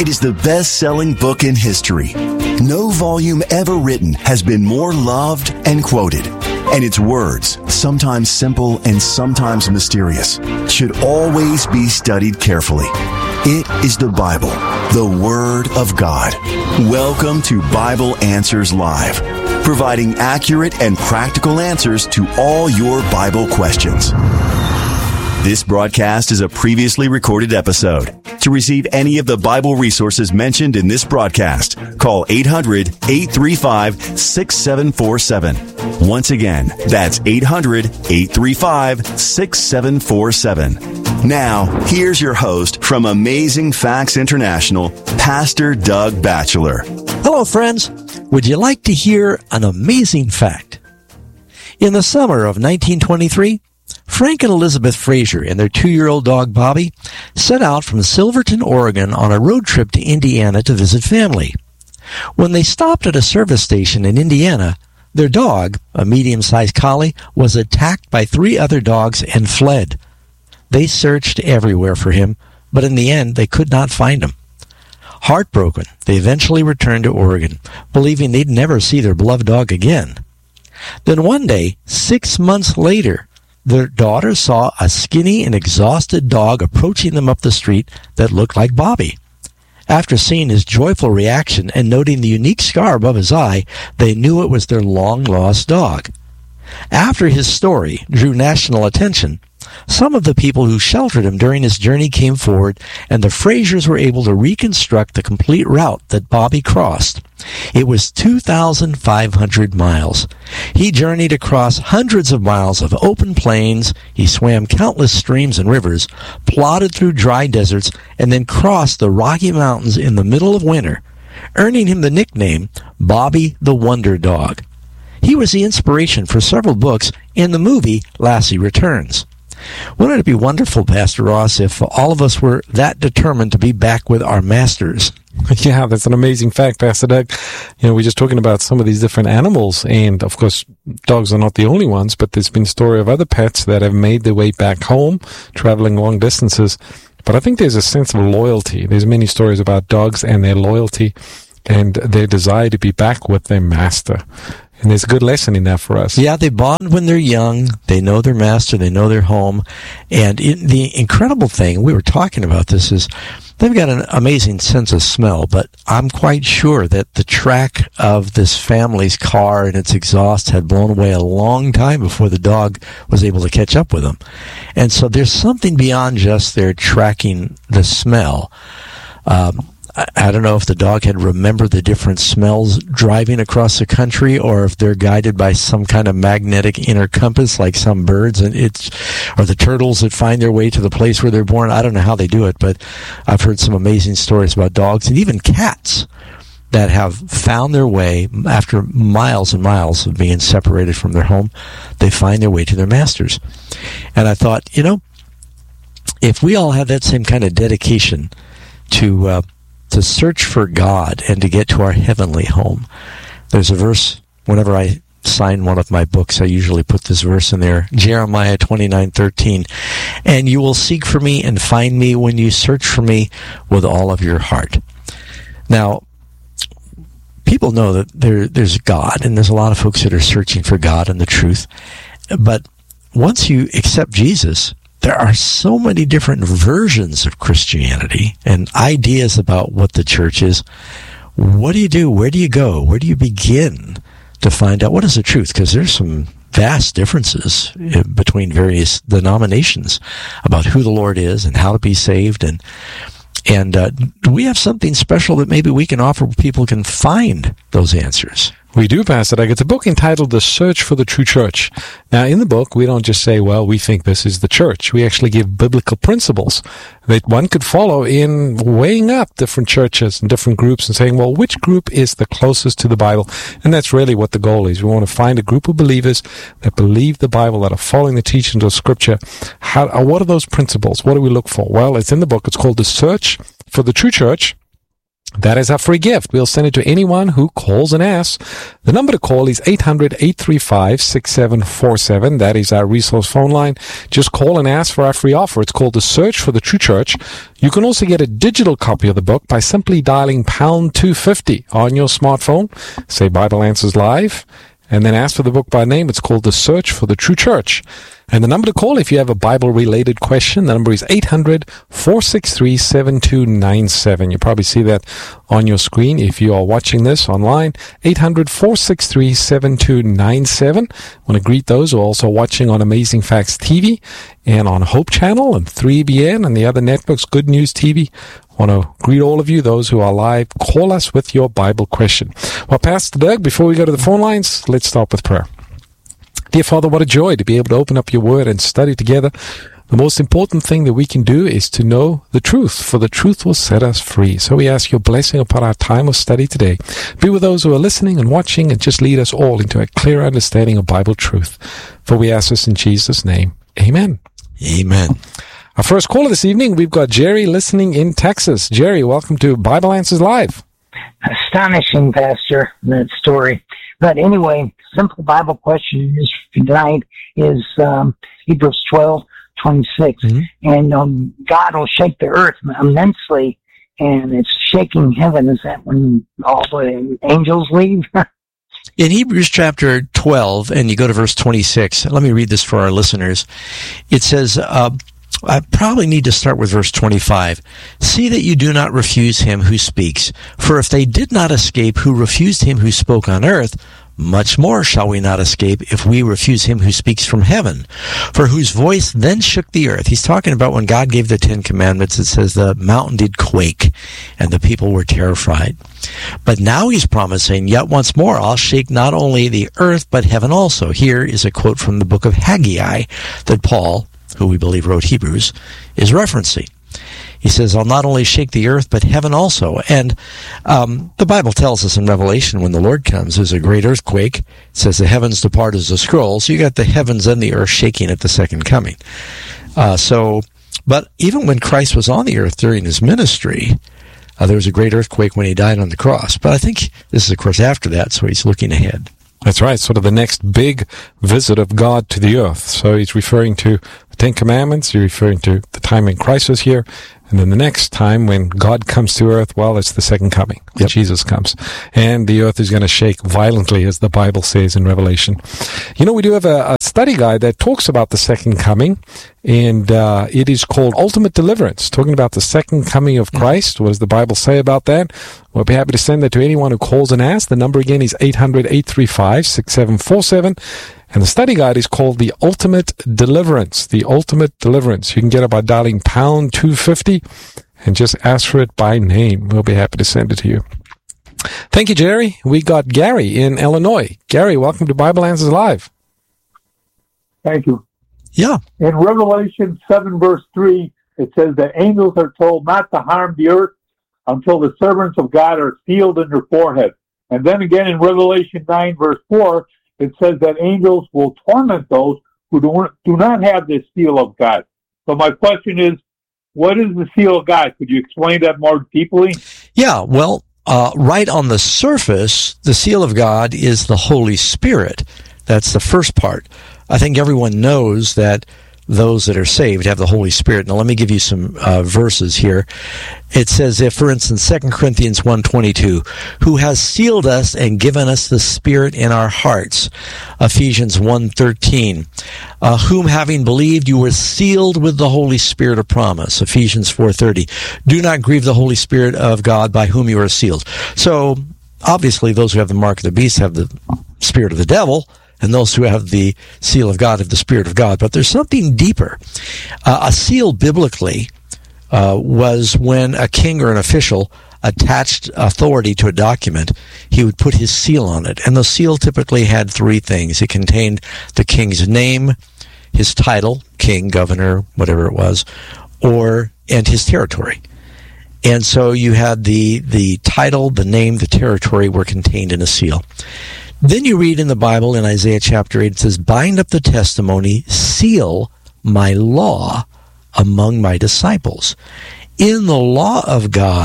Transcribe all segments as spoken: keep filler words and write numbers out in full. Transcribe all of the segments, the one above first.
It is the best-selling book in history. No volume ever written has been more loved and quoted. And its words, sometimes simple and sometimes mysterious, should always be studied carefully. It is the Bible, the Word of God. Welcome to Bible Answers Live, providing accurate and practical answers to all your Bible questions. This broadcast is a previously recorded episode. To receive any of the Bible resources mentioned in this broadcast, call eight hundred, eight three five, six seven four seven. Once again, that's eight hundred, eight three five, six seven four seven. Now, here's your host from Amazing Facts International, Pastor Doug Batchelor. Hello, friends. Would you like to hear an amazing fact? In the summer of nineteen twenty-three, Frank and Elizabeth Fraser and their two-year-old dog Bobby set out from Silverton, Oregon on a road trip to Indiana to visit family. When they stopped at a service station in Indiana, their dog, a medium-sized collie, was attacked by three other dogs and fled. They searched everywhere for him, but in the end they could not find him. Heartbroken, they eventually returned to Oregon, believing they'd never see their beloved dog again. Then one day, six months later, their daughter saw a skinny and exhausted dog approaching them up the street that looked like Bobby. After seeing his joyful reaction and noting the unique scar above his eye, they knew it was their long-lost dog. After his story drew national attention, some of the people who sheltered him during his journey came forward, and the Frasers were able to reconstruct the complete route that Bobby crossed. It was two thousand five hundred miles. He journeyed across hundreds of miles of open plains, he swam countless streams and rivers, plodded through dry deserts, and then crossed the Rocky Mountains in the middle of winter, earning him the nickname Bobby the Wonder Dog. He was the inspiration for several books and the movie Lassie Returns. Wouldn't it be wonderful, Pastor Ross, if all of us were that determined to be back with our masters? Yeah, that's an amazing fact, Pastor Doug. You know, we're just talking about some of these different animals, and of course, dogs are not the only ones, but there's been a story of other pets that have made their way back home, traveling long distances. But I think there's a sense of loyalty. There's many stories about dogs and their loyalty and their desire to be back with their master. And there's a good lesson in that for us. Yeah, they bond when they're young. They know their master. They know their home. And in, the incredible thing, we were talking about this, is they've got an amazing sense of smell, but I'm quite sure that the track of this family's car and its exhaust had blown away a long time before the dog was able to catch up with them. And so there's something beyond just their tracking the smell. Um, I don't know if the dog had remembered the different smells driving across the country, or if they're guided by some kind of magnetic inner compass like some birds, and it's, or the turtles that find their way to the place where they're born. I don't know how they do it, but I've heard some amazing stories about dogs and even cats that have found their way after miles and miles of being separated from their home. They find their way to their masters. And I thought, you know, if we all had that same kind of dedication to uh, to search for God and to get to our heavenly home. There's a verse, whenever I sign one of my books, I usually put this verse in there, Jeremiah twenty-nine thirteen, and you will seek for me and find me when you search for me with all of your heart. Now, people know that there, there's God, and there's a lot of folks that are searching for God and the truth, but once you accept Jesus, there are so many different versions of Christianity and ideas about what the church is. What do you do? Where do you go? Where do you begin to find out what is the truth? Because there's some vast differences between various denominations about who the Lord is and how to be saved. And and uh, do we have something special that maybe we can offer where people can find those answers? We do, Pastor Doug. It's a book entitled The Search for the True Church. Now, in the book, we don't just say, well, we think this is the church. We actually give biblical principles that one could follow in weighing up different churches and different groups and saying, well, which group is the closest to the Bible? And that's really what the goal is. We want to find a group of believers that believe the Bible, that are following the teachings of Scripture. How, what are those principles? What do we look for? Well, it's in the book. It's called The Search for the True Church. That is our free gift. We'll send it to anyone who calls and asks. The number to call is eight hundred, eight three five, six seven four seven. That is our resource phone line. Just call and ask for our free offer. It's called The Search for the True Church. You can also get a digital copy of the book by simply dialing pound two fifty on your smartphone. Say Bible Answers Live, and then ask for the book by name. It's called The Search for the True Church. And the number to call if you have a Bible-related question, the number is eight hundred, four six three, seven two nine seven. You probably see that on your screen if you are watching this online. eight hundred, four six three, seven two nine seven. I want to greet those who are also watching on Amazing Facts T V and on Hope Channel and three B N and the other networks, Good News T V. I want to greet all of you, those who are live. Call us with your Bible question. Well, Pastor Doug, before we go to the phone lines, let's start with prayer. Dear Father, what a joy to be able to open up your word and study together. The most important thing that we can do is to know the truth, for the truth will set us free. So we ask your blessing upon our time of study today. Be with those who are listening and watching, and just lead us all into a clear understanding of Bible truth. For we ask this in Jesus' name. Amen. Amen. Our first caller this evening, we've got Jerry listening in Texas. Jerry, welcome to Bible Answers Live. Astonishing, Pastor, that story. But anyway, simple Bible question is tonight is um, Hebrews twelve twenty-six, mm-hmm. and um, God will shake the earth immensely, and it's shaking heaven. Is that when all the angels leave? In Hebrews chapter twelve, and you go to verse twenty-six, let me read this for our listeners. It says, uh, I probably need to start with verse twenty-five. See that you do not refuse him who speaks. For if they did not escape who refused him who spoke on earth, much more shall we not escape if we refuse him who speaks from heaven, for whose voice then shook the earth. He's talking about when God gave the Ten Commandments. It says the mountain did quake, and the people were terrified. But now he's promising, yet once more I'll shake not only the earth, but heaven also. Here is a quote from the book of Haggai that Paul, who we believe wrote Hebrews, is referencing. He says, I'll not only shake the earth, but heaven also. And um, the Bible tells us in Revelation, when the Lord comes, there's a great earthquake. It says the heavens depart as a scroll. So you got the heavens and the earth shaking at the second coming. Uh, so, but even when Christ was on the earth during his ministry, uh, there was a great earthquake when he died on the cross. But I think this is, of course, after that, so he's looking ahead. That's right, sort of the next big visit of God to the earth. So he's referring to the Ten Commandments, he's referring to the time when Christ was here, and then the next time when God comes to earth, well, it's the second coming, when yep. Jesus comes. And the earth is going to shake violently, as the Bible says in Revelation. You know, we do have a, a study guide that talks about the second coming, and uh, it is called Ultimate Deliverance, talking about the second coming of Christ. What does the Bible say about that? We'll be happy to send that to anyone who calls and asks. The number again is eight hundred, eight three five, six seven four seven. And the study guide is called The Ultimate Deliverance. The Ultimate Deliverance. You can get it by dialing pound two fifty and just ask for it by name. We'll be happy to send it to you. Thank you, Jerry. We got Gary in Illinois. Gary, welcome to Bible Answers Live. Thank you. Yeah. In Revelation seven, verse three, it says that angels are told not to harm the earth until the servants of God are sealed in their forehead. And then again in Revelation nine, verse four, it says that angels will torment those who do do not have this seal of God. So my question is, what is the seal of God? Could you explain that more deeply? Yeah, well, uh, right on the surface, the seal of God is the Holy Spirit. That's the first part. I think everyone knows that those that are saved have the Holy Spirit. Now, let me give you some uh, verses here. It says, if, for instance, Second Corinthians one twenty-two, who has sealed us and given us the Spirit in our hearts. Ephesians one thirteen, uh, whom having believed you were sealed with the Holy Spirit of promise. Ephesians four thirty, do not grieve the Holy Spirit of God by whom you are sealed. So, obviously, those who have the mark of the beast have the spirit of the devil, and those who have the seal of God have the Spirit of God. But there's something deeper. Uh, a seal biblically uh, was when a king or an official attached authority to a document, he would put his seal on it. And the seal typically had three things. It contained the king's name, his title, king, governor, whatever it was, or and his territory. And so you had the, the title, the name, the territory were contained in a seal. Then you read in the Bible in Isaiah chapter eight, it says, bind up the testimony, seal my law among my disciples. In the law of God,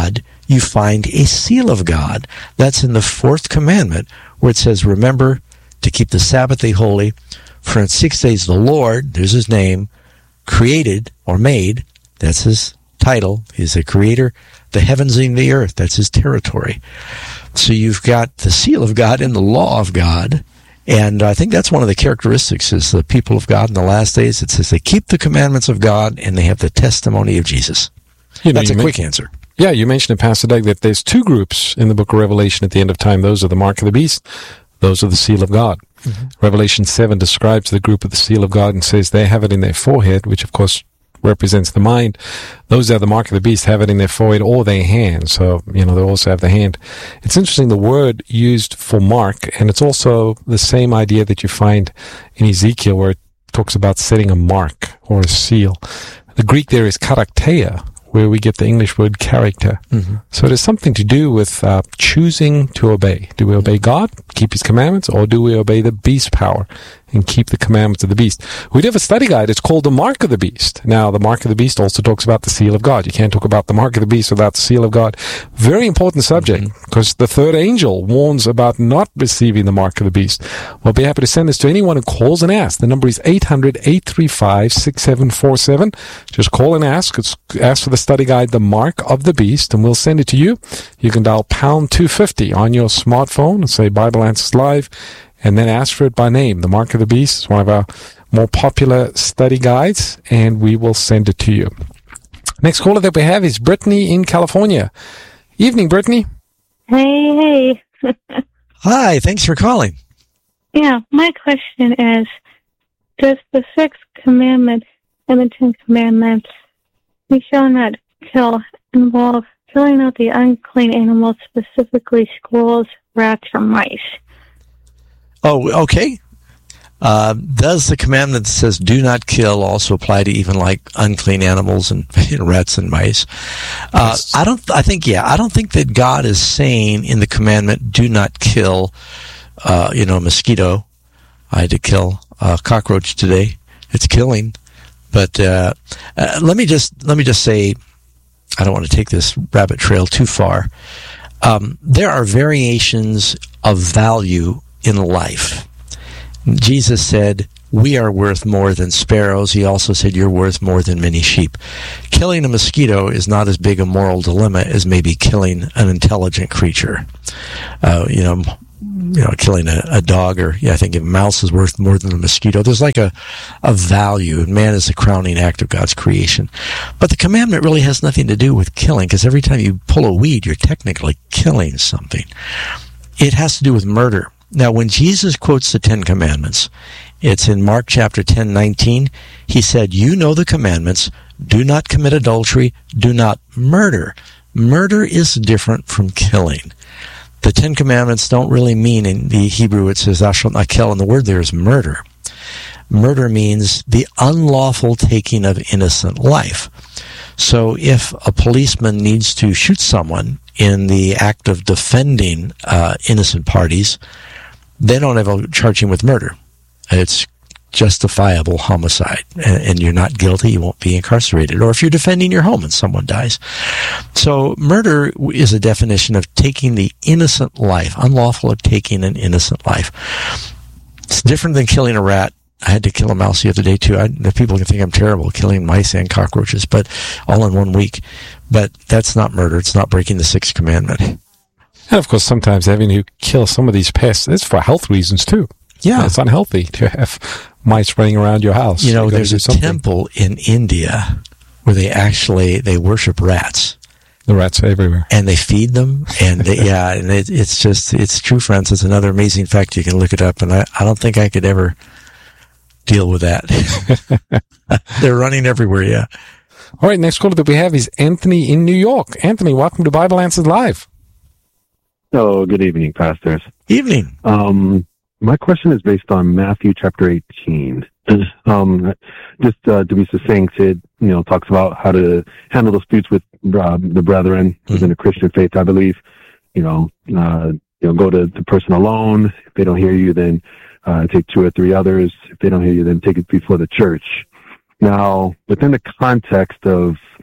you find a seal of God. That's in the fourth commandment, where it says, remember to keep the Sabbath day holy, for in six days the Lord, there's his name, created or made, that's his title, he's a creator, the heavens and the earth, that's his territory. So you've got the seal of God in the law of God, and I think that's one of the characteristics is the people of God in the last days. It says they keep the commandments of God and they have the testimony of Jesus. You know, that's a quick answer. Yeah, you mentioned it, Pastor Doug, that there's two groups in the book of Revelation at the end of time. Those are the mark of the beast. Those are the seal of God. Mm-hmm. Revelation seven describes the group of the seal of God and says they have it in their forehead, which of course represents the mind. Those that are the mark of the beast have it in their forehead or their hand. So, you know, they also have the hand. It's interesting, the word used for mark, and it's also the same idea that you find in Ezekiel where it talks about setting a mark or a seal. The Greek there is karakteia, where we get the English word character. Mm-hmm. So it has something to do with uh, choosing to obey. Do we obey God, keep his commandments, or do we obey the beast power and keep the commandments of the beast? We do have a study guide. It's called The Mark of the Beast. Now, the Mark of the Beast also talks about the seal of God. You can't talk about the Mark of the Beast without the seal of God. Very important subject, because mm-hmm. the third angel warns about not receiving the Mark of the Beast. We'll be happy to send this to anyone who calls and asks. The number is eight hundred, eight three five, six seven four seven. Just call and ask. It's, ask for the study guide, The Mark of the Beast, and we'll send it to you. You can dial pound two fifty on your smartphone and say Bible Answers Live, and then ask for it by name. The Mark of the Beast is one of our more popular study guides, and we will send it to you. Next caller that we have is Brittany in California. Evening, Brittany. Hey, hey. Hi, thanks for calling. Yeah, my question is, does the sixth commandment and the Ten Commandments, we shall not kill, involve killing out the unclean animals, specifically squirrels, rats, or mice? Oh, okay. Uh, does the commandment that says "do not kill" also apply to even like unclean animals and you know, rats and mice? Uh, yes. I don't. I think yeah. I don't think that God is saying in the commandment "do not kill." Uh, you know, a mosquito. I had to kill a cockroach today. It's killing, but uh, uh, let me just let me just say, I don't want to take this rabbit trail too far. Um, there are variations of value in life. Jesus said, we are worth more than sparrows. He also said, you're worth more than many sheep. Killing a mosquito is not as big a moral dilemma as maybe killing an intelligent creature. Uh, you know, you know, killing a, a dog, or yeah, I think a mouse is worth more than a mosquito. There's like a, a value. Man is the crowning act of God's creation. But the commandment really has nothing to do with killing, because every time you pull a weed, you're technically killing something. It has to do with murder. Now, when Jesus quotes the Ten Commandments, it's in Mark chapter ten, nineteen. He said, you know the commandments. Do not commit adultery. Do not murder. Murder is different from killing. The Ten Commandments don't really mean, in the Hebrew it says, thou shalt not kill, and the word there is murder. Murder means the unlawful taking of innocent life. So if a policeman needs to shoot someone in the act of defending uh, innocent parties, they don't ever charge him with murder. It's justifiable homicide, and, and you're not guilty, you won't be incarcerated. Or if you're defending your home and someone dies. So murder is a definition of taking the innocent life, unlawful of taking an innocent life. It's different than killing a rat. I had to kill a mouse the other day, too. I, the people can think I'm terrible killing mice and cockroaches, but all in one week. But that's not murder. It's not breaking the sixth commandment. And, of course, sometimes having to kill some of these pests is for health reasons, too. Yeah. It's unhealthy to have mice running around your house. You know, you there's a something. temple in India where they actually, they worship rats. The rats are everywhere. And they feed them. And they, yeah, and it, it's just, it's true, friends. It's another amazing fact. You can look it up. And I, I don't think I could ever deal with that. They're running everywhere, yeah. All right, next caller that we have is Anthony in New York. Anthony, welcome to Bible Answers Live. Oh, good evening, pastors. Evening. Um, my question is based on Matthew chapter eighteen. Um, just uh, to be succinct, it you know talks about how to handle disputes with uh, the brethren mm-hmm. within the Christian faith. I believe, you know, uh, you know, go to the person alone. If they don't hear you, then uh, take two or three others. If they don't hear you, then take it before the church. Now, within the context of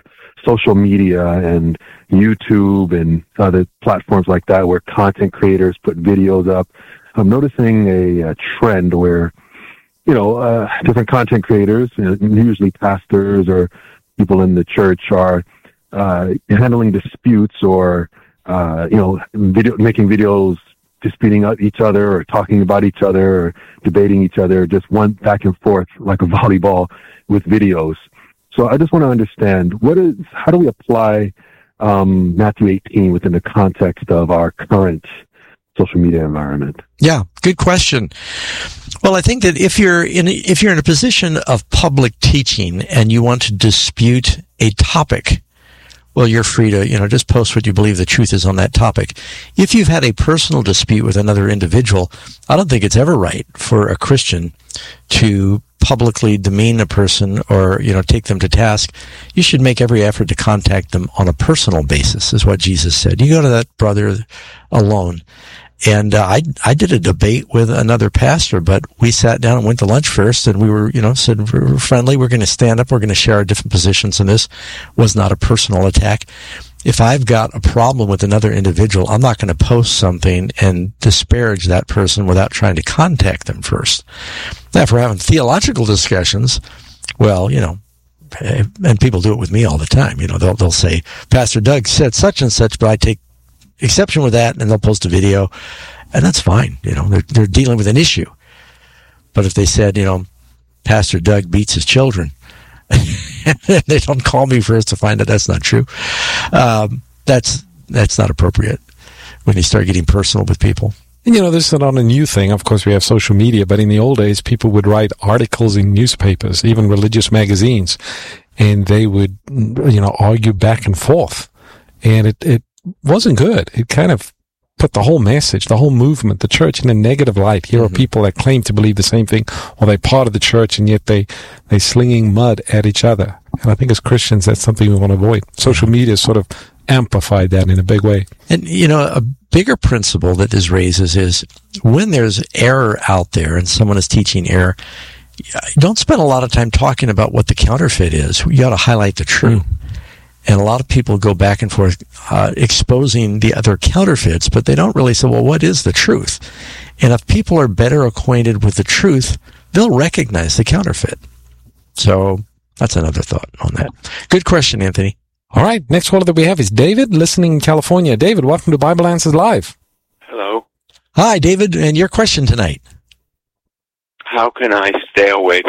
social media and YouTube and other platforms like that where content creators put videos up, I'm noticing a, a trend where, you know, uh, different content creators, usually pastors or people in the church, are uh, handling disputes or, uh, you know, video, making videos disputing each other or talking about each other or debating each other, just one back and forth like a volleyball with videos. So I just want to understand, what is, how do we apply um, Matthew eighteen within the context of our current social media environment? Yeah, good question. Well, I think that if you're in if you're in a position of public teaching and you want to dispute a topic, well, you're free to, you know, just post what you believe the truth is on that topic. If you've had a personal dispute with another individual, I don't think it's ever right for a Christian to publicly demean a person or, you know, take them to task. You should make every effort to contact them on a personal basis, is what Jesus said. You go to that brother alone. And uh, I I did a debate with another pastor, but we sat down and went to lunch first, and we were, you know, said we're friendly, we're going to stand up, we're going to share our different positions, and this was not a personal attack. If I've got a problem with another individual, I'm not going to post something and disparage that person without trying to contact them first. Now, if we're having theological discussions, well, you know, and people do it with me all the time, you know, they'll they'll say, Pastor Doug said such and such, but I take exception with that, and they'll post a video, and that's fine. You know, they're they're dealing with an issue. But if they said, you know, Pastor Doug beats his children, they don't call me first to find out that's not true. Um, that's that's not appropriate when you start getting personal with people. And, you know, this is not a new thing. Of course, we have social media, but in the old days, people would write articles in newspapers, even religious magazines, and they would, you know, argue back and forth. And it, it wasn't good. It kind of put the whole message, the whole movement, the church in a negative light. Here mm-hmm. are people that claim to believe the same thing, or they're part of the church, and yet they, they're slinging mud at each other. And I think as Christians, that's something we want to avoid. Social media sort of amplified that in a big way. And, you know, a bigger principle that this raises is when there's error out there and someone is teaching error, don't spend a lot of time talking about what the counterfeit is. You got to highlight the truth. Mm. And a lot of people go back and forth uh, exposing the other counterfeits, but they don't really say, well, what is the truth? And if people are better acquainted with the truth, they'll recognize the counterfeit. So that's another thought on that. Good question, Anthony. All right. Next caller that we have is David, listening in California. David, welcome to Bible Answers Live. Hello. Hi, David, and your question tonight. How can I stay away